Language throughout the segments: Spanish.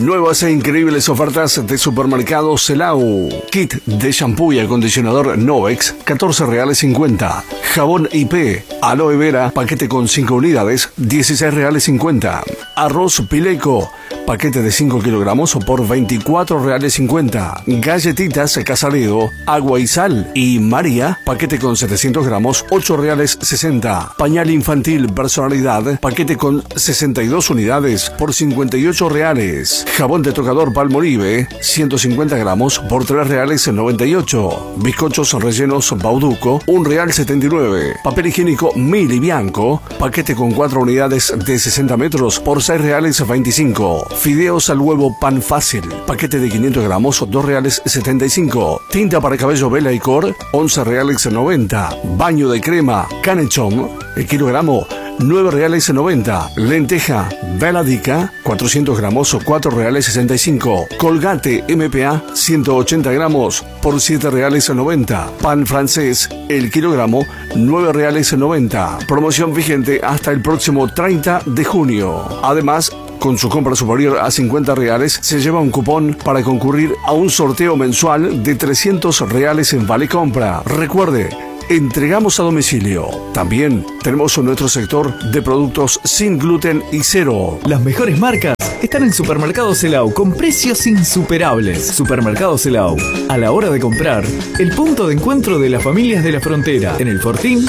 Nuevas e increíbles ofertas de supermercado Celau. Kit de shampoo y acondicionador Novex, 14 reales 50. Jabón IP, aloe vera, paquete con 5 unidades, 16 reales 50. Arroz Pileco, paquete de 5 kilogramos por 24 reales 50. Galletitas Casaleo, agua y sal y María, paquete con 700 gramos, 8 reales 60. Pañal infantil personalidad, paquete con 62 unidades por 58 reales. Jabón de tocador Palmolive, 150 gramos por 3 reales 98. Bizcochos rellenos Bauduco, 1 real 79. Papel higiénico Mili Bianco, paquete con 4 unidades de 60 metros por 6 reales 25. Fideos al huevo Pan Fácil, paquete de 500 gramos, 2 reales 75. Tinta para cabello Bella y Cor, 11 reales 90. Baño de crema Canechón, el kilogramo, 9 reales 90. Lenteja Veladica, 400 gramos, 4 reales 65. Colgate MPA, 180 gramos, por 7 reales 90. Pan francés, el kilogramo, 9 reales 90. Promoción vigente hasta el próximo 30 de junio. Además, con su compra superior a 50 reales, se lleva un cupón para concurrir a un sorteo mensual de 300 reales en Vale Compra. Recuerde, entregamos a domicilio. También tenemos nuestro sector de productos sin gluten y cero. Las mejores marcas están en Supermercado Celau con precios insuperables. Supermercado Celau, a la hora de comprar, el punto de encuentro de las familias de la frontera. En el Fortín,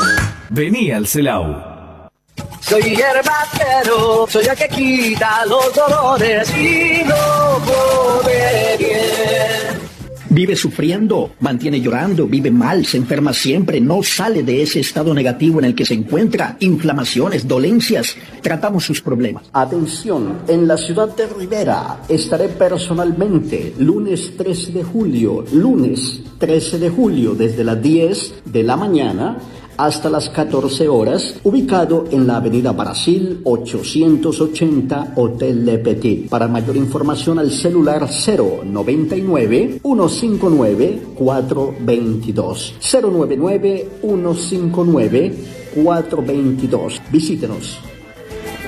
vení al Celau. Soy hierbacero, soy el que quita los dolores y no come bien. Vive sufriendo, mantiene llorando, vive mal, se enferma siempre, no sale de ese estado negativo en el que se encuentra, inflamaciones, dolencias. Tratamos sus problemas. Atención, en la ciudad de Rivera estaré personalmente lunes 13 de julio, desde las 10 de la mañana hasta las 14 horas, ubicado en la avenida Brasil 880, Hotel Le Petit. Para mayor información al celular 099-159-422. 099-159-422. Visítenos.